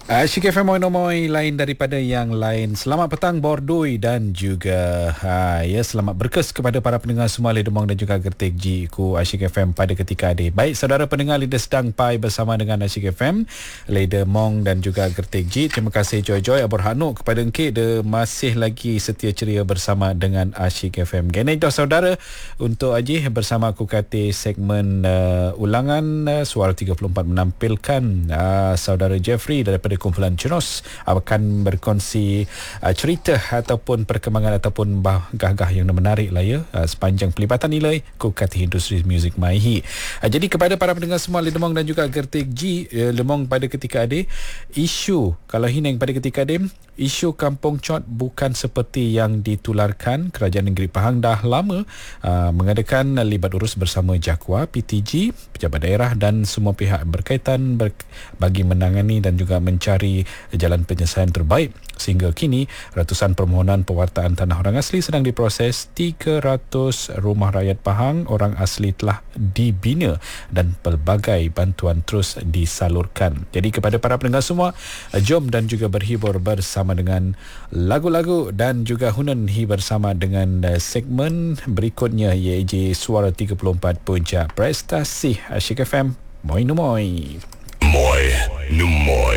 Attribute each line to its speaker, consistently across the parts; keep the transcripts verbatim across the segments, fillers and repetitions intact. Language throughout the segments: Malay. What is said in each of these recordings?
Speaker 1: Asyik F M Moy lain daripada yang lain. Selamat petang Bordoi dan juga ha, ya selamat berkes kepada para pendengar semua Ledemong dan juga Gertik G ku Asyik F M pada ketika ini. Baik saudara pendengar Lida sedang pai bersama dengan Asyik F M Ledemong dan juga Gertik G. Terima kasih Joy-Joy Abor Hanuk kepada engke de masih lagi setia ceria bersama dengan Asyik F M. Gini dah saudara untuk Aji bersama aku kata segmen uh, ulangan uh, Suara tiga puluh empat menampilkan uh, saudara Jeffrey daripada kumpulan Cenos akan berkongsi uh, cerita ataupun perkembangan ataupun gagah yang menarik lah ya uh, sepanjang pelibatan nilai kukati industri muzik Maihi. Uh, jadi kepada para pendengar semua Lemong dan juga Gertik G, uh, Lemong pada ketika ada isu kalau hineng pada ketika ada isu Kampung Cot bukan seperti yang ditularkan. Kerajaan Negeri Pahang dah lama uh, mengadakan libat urus bersama Jakwa, P T G, pejabat daerah dan semua pihak berkaitan ber- bagi menangani dan juga mencari jalan penyelesaian terbaik. Sehingga kini ratusan permohonan pewartaan tanah orang asli sedang diproses. tiga ratus rumah rakyat Pahang orang asli telah dibina dan pelbagai bantuan terus disalurkan. Jadi kepada para pendengar semua, jom dan juga berhibur bersama dengan lagu-lagu dan juga hunanhi bersama dengan segmen berikutnya iaitu Suara tiga puluh empat Puncak Prestasi Asyik F M. Moi nu moi.
Speaker 2: Moi nu moi.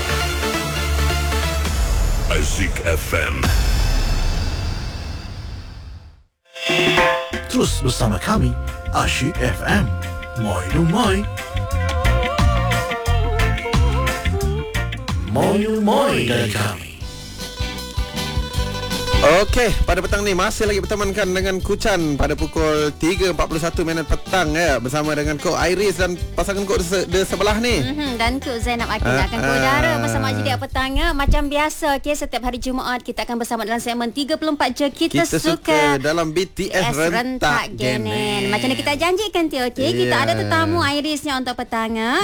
Speaker 2: Asyik F M.
Speaker 3: Terus bersama kami Asyik F M. Moi nu moi. Moi nu moi dari kami.
Speaker 4: Okey, pada petang ni masih lagi bertemankan dengan Kucan pada pukul tiga empat puluh satu minit petang ya, bersama dengan Kok Iris dan pasangan Kok di, di sebelah ni.
Speaker 5: Mm-hmm, dan Kok Zainab Akin
Speaker 4: Ah,
Speaker 5: akan
Speaker 4: ah.
Speaker 5: kodara bersama Haji Dia Petang ya. Macam biasa, okay, setiap hari Jumaat kita akan bersama dalam segmen tiga puluh empat je kita,
Speaker 4: Kita
Speaker 5: suka,
Speaker 4: suka dalam B T S Rentak Genen.
Speaker 5: Macam mana kita janjikan tu, okey. Kita
Speaker 4: Yeah.
Speaker 5: ada tetamu Irisnya untuk petang ya.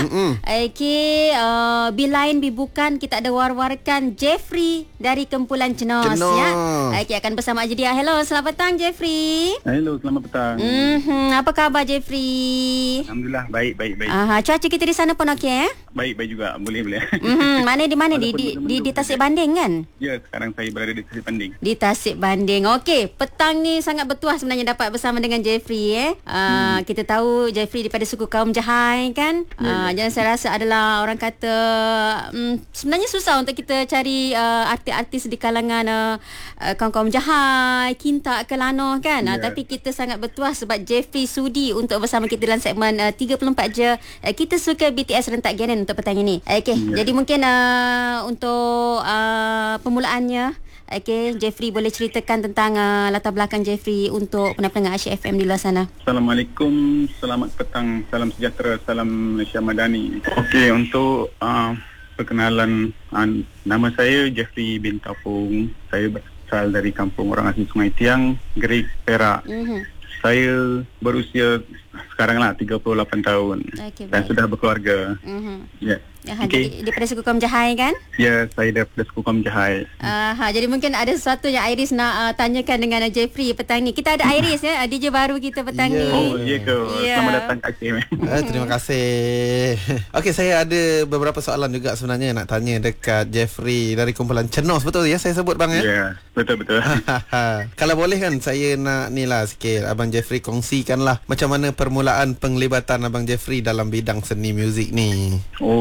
Speaker 5: Okey, uh, bilain bibukan kita ada war-warkan Jeffrey dari kumpulan Cenos,
Speaker 4: Cenos.
Speaker 5: ya. Okey, akan bersama Haji Dia. Hello, selamat petang Jeffrey.
Speaker 6: Hello, selamat petang.
Speaker 5: Mm-hmm. Apa khabar Jeffrey?
Speaker 6: Alhamdulillah, baik, baik, baik.
Speaker 5: Aha, cuaca kita di sana pun okey eh?
Speaker 6: Baik, baik juga. Boleh, boleh.
Speaker 5: Mm-hmm. Mana di mana? Di
Speaker 6: Walaupun
Speaker 5: di,
Speaker 6: belum
Speaker 5: di, di
Speaker 6: tentu.
Speaker 5: Tasik Banding kan?
Speaker 6: Ya, sekarang saya berada di Tasik Banding.
Speaker 5: Di Tasik Banding. Okey, petang ni sangat bertuah sebenarnya dapat bersama dengan Jeffrey eh. Uh, hmm. Kita tahu Jeffrey daripada suku kaum Jahai kan. Uh,
Speaker 6: Ya,
Speaker 5: dan saya rasa adalah orang kata um, sebenarnya susah untuk kita cari uh, artis-artis di kalangan uh, uh, kaum-kaum Jahai, Kintak ke Lanoh kan. Uh,
Speaker 6: Ya.
Speaker 5: tapi kita sangat bertuah sebab Jeffrey sudi untuk bersama kita dalam segmen uh, tiga puluh empat je uh, kita suka B T S Rentak Genen untuk petang ini. Okey,
Speaker 6: Ya.
Speaker 5: jadi mungkin uh, untuk uh, permulaannya, okey, Jeffrey boleh ceritakan tentang uh, latar belakang Jeffrey untuk pendengar Asyik F M di luar sana.
Speaker 6: Assalamualaikum, selamat petang, salam sejahtera, salam Malaysia Madani. Okey, untuk uh, perkenalan, uh, nama saya Jeffrey bin Tapung. Saya berasal dari kampung orang asli Sungai Tiang, Gerik, Perak.
Speaker 5: Mhm.
Speaker 6: Saya berusia sekarang lah tiga puluh lapan tahun
Speaker 5: Okey,
Speaker 6: dan
Speaker 5: baik.
Speaker 6: sudah berkeluarga.
Speaker 5: Mhm.
Speaker 6: Ya.
Speaker 5: Aha,
Speaker 6: Okey.
Speaker 5: jadi daripada suku kaum Jahai kan?
Speaker 6: Ya, saya daripada suku kaum Jahai.
Speaker 5: Aha, jadi mungkin ada sesuatu yang Iris nak uh, tanyakan dengan uh, Jeffrey petang ni. Kita ada Iris ya, D J baru kita petang
Speaker 4: Ya.
Speaker 5: ni.
Speaker 6: Oh, ya ke?
Speaker 5: Ya.
Speaker 6: Selamat datang Kak Cik.
Speaker 4: Eh, terima kasih. Okey, saya ada beberapa soalan juga sebenarnya nak tanya dekat Jeffrey dari kumpulan Cenos. Betul ya saya sebut bang ya?
Speaker 6: Ya, betul-betul.
Speaker 4: Kalau boleh kan saya nak ni lah sikit Abang Jeffrey kongsikanlah macam mana permulaan penglibatan Abang Jeffrey dalam bidang seni muzik ni.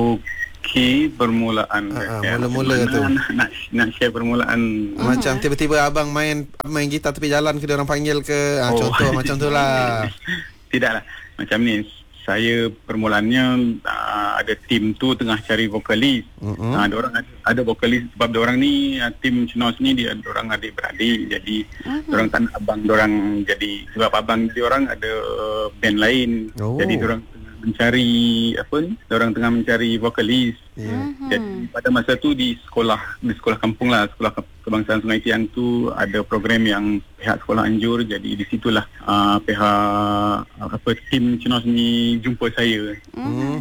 Speaker 6: Okey, permulaan.
Speaker 4: Ah, ah,
Speaker 6: Ya,
Speaker 4: mula-mula
Speaker 6: macam
Speaker 4: tu.
Speaker 6: mana Nak, nak share permulaan.
Speaker 4: Macam tiba-tiba abang main main gitar tepi jalan ke dia orang panggil ke, ah,
Speaker 6: Oh.
Speaker 4: contoh macam tu lah.
Speaker 6: Tidaklah. Macam ni. Saya permulaannya uh, ada tim tu tengah cari vokalis.
Speaker 4: Mm-mm.
Speaker 6: Uh, ada orang ada, ada vokalis sebab dia orang ni uh, tim Cenos ni dia ada orang adik-beradik. Jadi uh-huh. orang tak nak abang dia orang jadi sebab abang dia orang ada uh, band lain.
Speaker 4: Oh.
Speaker 6: Jadi dia orang tengah mencari apa ni? Dia orang tengah mencari vokalis.
Speaker 4: Yeah.
Speaker 6: Jadi pada masa tu di sekolah di sekolah kampung lah, sekolah ke- kebangsaan Sungai Tiang tu ada program yang pihak sekolah anjur. Jadi di situlah uh, pihak apa tim Cenos ni jumpa saya.
Speaker 5: Mhm.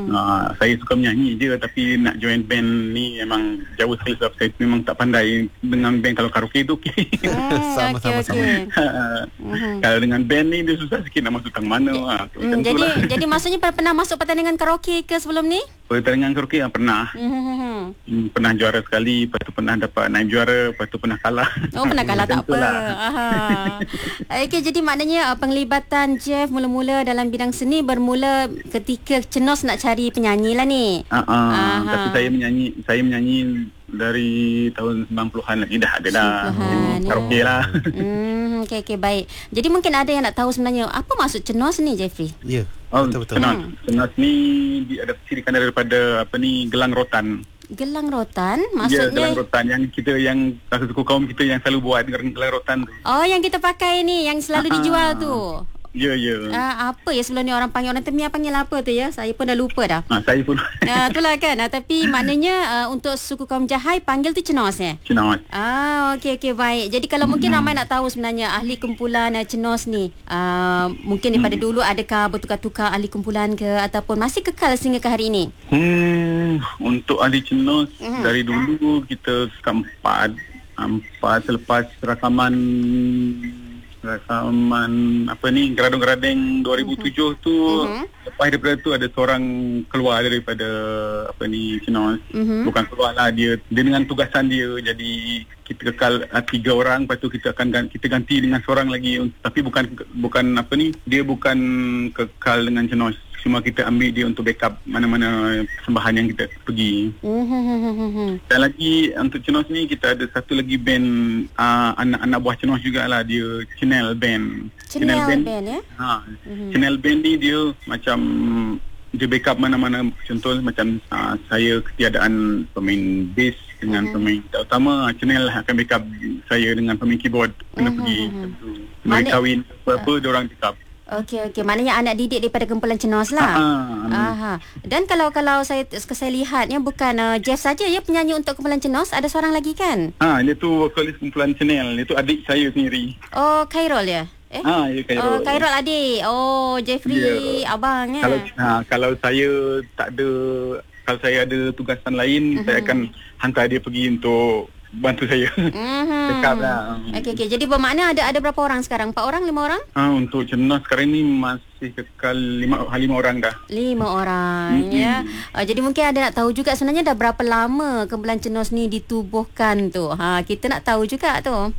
Speaker 6: Uh, saya suka menyanyi je, tapi nak join band ni memang jauh sekali sebab saya memang tak pandai dengan band. Kalau karaoke tu okey.
Speaker 5: Hmm,
Speaker 3: Sama-sama.
Speaker 5: okey, okey.
Speaker 6: uh, Kalau dengan band ni dia susah sikit nak masuk tang mana. Ha,
Speaker 5: Hmm, jadi jadi maksudnya pernah masuk pertandingan karaoke ke sebelum ni?
Speaker 6: pertandingan karaoke yang pernah.
Speaker 5: Hmm.
Speaker 6: Hmm, pernah juara sekali, lepas tu pernah dapat naik juara, lepas tu pernah kalah.
Speaker 5: Oh, pernah kalah tak
Speaker 6: Macam tu
Speaker 5: apa.
Speaker 6: lah.
Speaker 5: Aha. Okey, jadi maknanya uh, penglibatan Jeff mula-mula dalam bidang seni bermula ketika Cenos nak cari penyanyi lah ni.
Speaker 6: Uh, uh,
Speaker 5: Aha.
Speaker 6: tapi saya menyanyi, saya menyanyi dari tahun sembilan puluhan lagi dah ada dah.
Speaker 5: sembilan puluhan,
Speaker 6: Karaoke
Speaker 5: ya.
Speaker 6: lah.
Speaker 5: Hmm, okey okey baik. Jadi mungkin ada yang nak tahu sebenarnya apa maksud Cenos ni, Jeffrey?
Speaker 3: Ya,
Speaker 6: Oh,
Speaker 3: betul-betul.
Speaker 6: Cenos. Cenos ni diadaptasikan daripada apa ni, gelang rotan.
Speaker 5: Gelang rotan
Speaker 6: Ya,
Speaker 5: maksudnya
Speaker 6: gelang rotan yang kita yang suku kaum kita yang selalu buat gelang, gelang rotan tu.
Speaker 5: Oh, yang kita pakai ni yang selalu
Speaker 6: Ah.
Speaker 5: dijual tu.
Speaker 6: Ya, ya.
Speaker 5: Ah, apa ya sebelum ni orang panggil, orang Temia panggil apa tu ya? Saya pun dah lupa dah.
Speaker 6: Ha, saya pun
Speaker 5: Ah, itulah kan. Ah, tapi maknanya uh, untuk suku kaum Jahai panggil tu Cenos eh.
Speaker 6: Cenos.
Speaker 5: Ah, okey okey baik. Jadi kalau mungkin ramai nak tahu sebenarnya ahli kumpulan uh, Cenos ni, uh, mungkin daripada dulu adakah bertukar-tukar ahli kumpulan ke ataupun masih kekal sehingga ke hari ini?
Speaker 6: Hmm, untuk ahli Cenos dari dulu kita suka empat. Empat selepas rakaman rakaman apa ni Geradong-Geradeng dua ribu tujuh tu,
Speaker 5: Mhm.
Speaker 6: lepas daripada tu ada seorang keluar daripada apa ni Cenos.
Speaker 5: Mhm.
Speaker 6: Bukan keluar lah, dia dia dengan tugasan dia, jadi kita kekal uh, tiga orang, lepas tu kita akan ganti, kita ganti dengan seorang lagi, tapi bukan bukan apa ni, dia bukan kekal dengan Cenos, cuma kita ambil dia untuk backup mana-mana persembahan yang kita pergi.
Speaker 5: Hmm.
Speaker 6: Dan lagi untuk Cenos ni kita ada satu lagi band uh, anak-anak buah Cenos jugalah, dia Channel Band.
Speaker 5: Channel Band, ya?
Speaker 6: Ha, mm-hmm. Channel Band ni dia macam dia backup mana-mana, contoh macam uh, saya ketiadaan pemain bass dengan
Speaker 5: Mhm.
Speaker 6: pemain utama, Channel akan backup saya dengan pemain keyboard, kena
Speaker 5: Mhm,
Speaker 6: pergi
Speaker 5: mhm.
Speaker 6: macam tu.
Speaker 5: Mana-
Speaker 6: Mereka kahwin apa-apa dia orang backup.
Speaker 5: Okey okey, maknanya anak didik daripada kumpulan Cenos lah.
Speaker 6: Ah,
Speaker 5: Aha. Dan kalau kalau saya saya lihatnya bukan uh, Jeff saja ya penyanyi untuk kumpulan Cenos, ada seorang lagi kan?
Speaker 6: Ha, dia tu vokalis kumpulan Channel, dia tu adik saya sendiri.
Speaker 5: Oh, Khairul ya? Eh?
Speaker 6: Ha, ya Khairul.
Speaker 5: Oh, Khairul adik. Oh, Jeffrey
Speaker 6: Ya.
Speaker 5: abang ya.
Speaker 6: Kalau ha, kalau saya tak ada, kalau saya ada tugasan lain,
Speaker 5: Mhm.
Speaker 6: saya akan hantar dia pergi untuk bantu saya.
Speaker 5: Mhm.
Speaker 6: Dekat lah.
Speaker 5: Okey okey. Jadi bermakna ada ada berapa orang sekarang? Empat orang, lima orang?
Speaker 6: Ha, untuk Cenos sekarang ni masih kekal lima, lima orang dah.
Speaker 5: Lima orang
Speaker 6: Mhm.
Speaker 5: ya. Uh, jadi mungkin ada nak tahu juga sebenarnya dah berapa lama kumpulan Cenos ni ditubuhkan tu. Ha, kita nak tahu juga tu.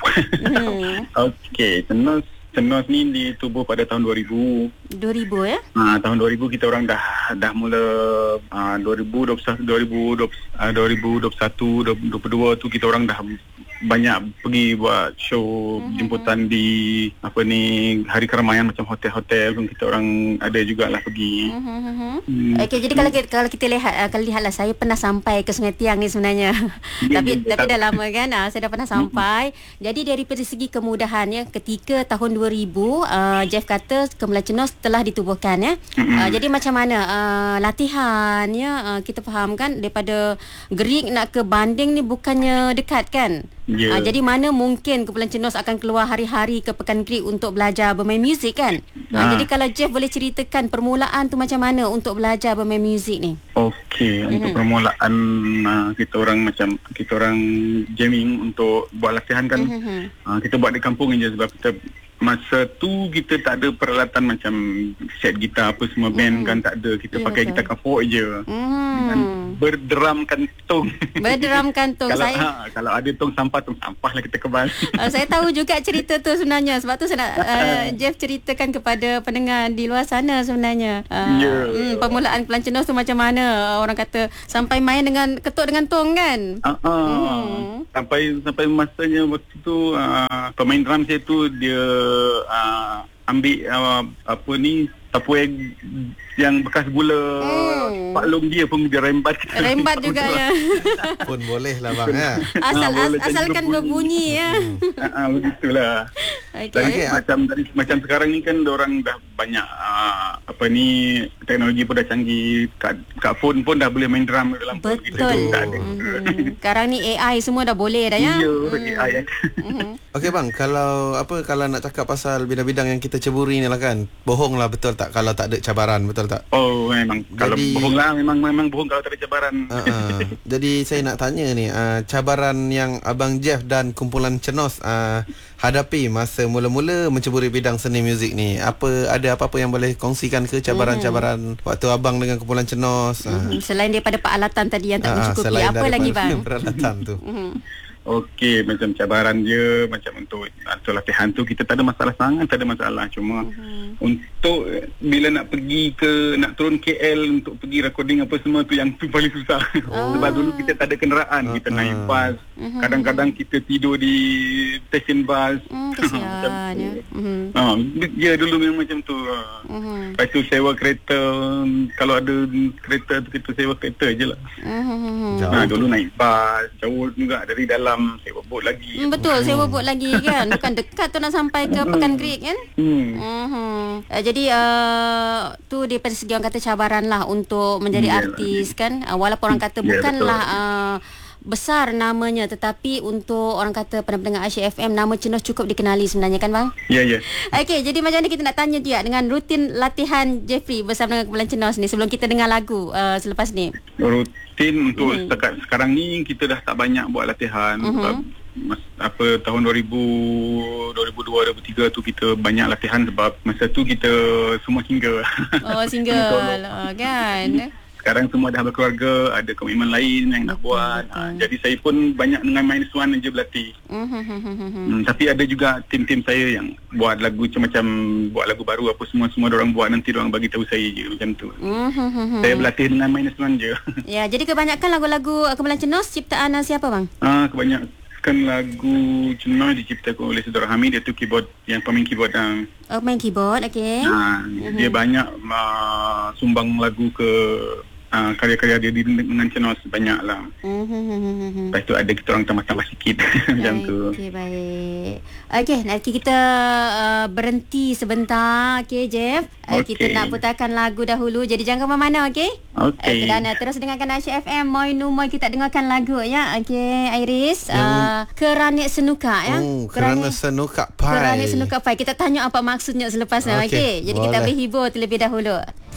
Speaker 5: Hmm.
Speaker 6: Okey, Cenos Cenos ni ditubuh pada tahun dua ribu.
Speaker 5: dua ribu ya?
Speaker 6: Ha, tahun dua ribu kita orang dah dah mula uh, dua ribu dua puluh satu dua ribu dua puluh, uh, dua ribu dua puluh satu dua ribu dua puluh dua tu kita orang dah banyak pergi buat show
Speaker 5: Mhm.
Speaker 6: jemputan di apa ni hari keramaian macam hotel-hotel pun kita orang ada jugalah pergi.
Speaker 5: Hmm.
Speaker 6: Hmm.
Speaker 5: Okey, jadi kalau kita, kalau kita lihat uh, kalau lihatlah saya pernah sampai ke Sungai Tiang ni sebenarnya.
Speaker 6: Ya,
Speaker 5: tapi
Speaker 6: ya,
Speaker 5: tapi
Speaker 6: ya.
Speaker 5: dah lama kan. Uh, saya dah pernah sampai. Jadi daripada segi kemudahannya ketika tahun dua ribu uh, Jeff kata kumpulan Cenos telah ditubuhkan ya. Uh, jadi macam mana uh, latihan ya, uh, kita faham kan daripada Gerik nak ke Banding ni bukannya dekat kan?
Speaker 6: Ya.
Speaker 5: Uh, jadi mana mungkin kumpulan Cenos akan keluar hari-hari ke Pekan Gerik untuk belajar bermain muzik kan? Uh,
Speaker 6: Ah.
Speaker 5: jadi kalau Jeff boleh ceritakan permulaan tu macam mana untuk belajar bermain muzik ni?
Speaker 6: Okey, untuk permulaan uh, kita orang macam kita orang jamming untuk buat latihan kan.
Speaker 5: Mhm.
Speaker 6: Uh, kita buat di kampung je sebab kita masa tu kita tak ada peralatan macam set gitar apa semua band kan, tak ada. Kita
Speaker 5: Ya,
Speaker 6: pakai
Speaker 5: betul.
Speaker 6: gitar kafok je. Dan
Speaker 5: Hmm.
Speaker 6: berderamkan tong.
Speaker 5: Berderamkan tong.
Speaker 6: kalau
Speaker 5: Saya
Speaker 6: ha, kalau ada tong sampah, tong sampah lah kita kebal.
Speaker 5: uh, saya tahu juga cerita tu sebenarnya. Sebab tu saya nak uh, Jeff ceritakan kepada pendengar di luar sana sebenarnya. Uh,
Speaker 6: Ya.
Speaker 5: hmm, permulaan Kumpulan Cenos tu macam mana? Orang kata sampai main dengan ketuk dengan tong kan?
Speaker 6: Uh, uh,
Speaker 5: Hmm.
Speaker 6: Sampai sampai masanya waktu tu uh, pemain drum saya tu dia uh, ambil uh, apa ni tapuai yang bekas gula
Speaker 5: Hmm.
Speaker 6: Pak Long dia pun dia rembat.
Speaker 5: Rembat juga ya.
Speaker 3: Pun boleh lah bang ya.
Speaker 5: Asal
Speaker 6: Ah, boleh
Speaker 5: as,
Speaker 6: jadi
Speaker 5: asalkan berbunyi ya.
Speaker 6: Ah, uh, begitulah.
Speaker 5: Okey.
Speaker 6: Dan
Speaker 3: Okey,
Speaker 6: macam dari macam sekarang ni kan orang dah banyak uh, apa ni teknologi pun dah canggih, kat, kat phone pun dah boleh main drum dalam phone kita
Speaker 5: Betul.
Speaker 6: tu tak ada.
Speaker 5: Mhm. Sekarang ni A I semua dah boleh dah ya.
Speaker 6: Ya,
Speaker 5: Hmm.
Speaker 6: A I.
Speaker 5: Mhm.
Speaker 3: Okey bang, kalau apa kalau nak cakap pasal bidang-bidang yang kita ceburi ni lah kan, bohong lah betul tak kalau tak ada cabaran, betul
Speaker 4: tak?
Speaker 6: Oh memang kalau
Speaker 4: Jadi-
Speaker 6: bohong lah, memang memang bohong kalau tak ada cabaran.
Speaker 4: Uh-uh. Jadi saya nak tanya ni, uh, cabaran yang Abang Jeff dan kumpulan Cenos uh, hadapi masa mula-mula menceburi bidang seni muzik ni, apa ada apa-apa yang boleh kongsikan ke cabaran-cabaran waktu abang dengan kumpulan Cenos? Uh,
Speaker 5: Hmm, selain daripada peralatan tadi yang tak
Speaker 4: uh,
Speaker 5: mencukupi,
Speaker 4: selain
Speaker 5: apa lagi
Speaker 4: daripada
Speaker 5: bang?
Speaker 4: peralatan tu.
Speaker 5: Hmm.
Speaker 6: Okey, macam cabaran dia, macam untuk untuk latihan tu kita tak ada masalah sangat, tak ada masalah. Cuma uh-huh. untuk bila nak pergi ke, nak turun K L untuk pergi recording apa semua tu yang tu paling susah. Oh. Sebab dulu kita tak ada kenderaan, kita naik bas. Uh-huh. Kadang-kadang kita tidur di stesen bas.
Speaker 5: Hmm, kesian ya. Uh-huh.
Speaker 6: Ha, dia dulu memang macam tu. Uh-huh. Lepas tu sewa kereta, kalau ada kereta tu kita sewa kereta je lah.
Speaker 5: Uh-huh.
Speaker 6: Ha, dulu naik bas, jauh juga dari dalam, sewa bot lagi.
Speaker 5: Hmm, betul, sewa bot lagi kan. Bukan dekat tu nak sampai ke Pekan Great kan.
Speaker 6: Hmm.
Speaker 5: Uh-huh. Uh, jadi uh, tu daripada segi orang kata cabaran lah untuk menjadi
Speaker 6: Yalah.
Speaker 5: artis kan. Uh, walaupun orang kata
Speaker 6: Ya,
Speaker 5: bukanlah
Speaker 6: betul.
Speaker 5: uh, besar namanya, tetapi untuk orang kata pendengar Asyik F M, nama Cenos cukup dikenali sebenarnya kan bang?
Speaker 6: Ya, ya.
Speaker 5: Okey, jadi macam mana kita nak tanya dia dengan rutin latihan Jeffrey bersama dengan kumpulan Cenos ni sebelum kita dengar lagu uh, selepas ni.
Speaker 6: Rutin untuk
Speaker 5: Hmm.
Speaker 6: setakat sekarang ni kita dah tak banyak buat latihan.
Speaker 5: Mhm.
Speaker 6: Sebab mas, apa tahun dua ribu, dua ribu dua, dua ribu tiga tu kita banyak latihan sebab masa tu kita semua single.
Speaker 5: Oh, single oh, kan.
Speaker 6: Sekarang semua dah berkeluarga, ada komitmen lain yang nak buat. Ha, jadi saya pun banyak dengan minus one je berlatih. Hmm, tapi ada juga tim-tim saya yang buat lagu macam-macam, buat lagu baru apa semua-semua diorang buat, nanti diorang bagi tahu saya je macam tu. Saya berlatih dengan minus one je.
Speaker 5: Ya, jadi kebanyakan lagu-lagu uh, kumpulan Cenos ciptaan uh, siapa bang?
Speaker 6: Ah, kebanyakan lagu Cenos diciptakan oleh saudara Hamid, iaitu keyboard, yang pemain keyboard. Uh,
Speaker 5: Oh, main keyboard, okey.
Speaker 6: uh, Dia banyak uh, sumbang lagu ke uh, karya-karya dia di- dengan Cenos, banyak lah.
Speaker 5: Mm-hmm.
Speaker 6: Lepas tu ada kita orang tambah-tambah sikit macam tu.
Speaker 5: Okey, baik. Okey, nanti kita uh, berhenti sebentar, okey Jeff. Uh,
Speaker 6: Okey.
Speaker 5: Kita nak putarkan lagu dahulu. Jadi jangan ke mana-mana, okey?
Speaker 6: Okey.
Speaker 5: Uh, dan uh, terus dengarkan Asyik F M. Moi nu moi, kita dengarkan lagu ya. Okey, Iris. Uh, Keranit Senuka ya.
Speaker 4: Oh, kerana senuka pai.
Speaker 5: Keranit Senuka Pai. Kita tanya apa maksudnya selepas ni.
Speaker 4: Okey,
Speaker 5: Okey. Jadi kita
Speaker 4: boleh.
Speaker 5: berhibur terlebih dahulu.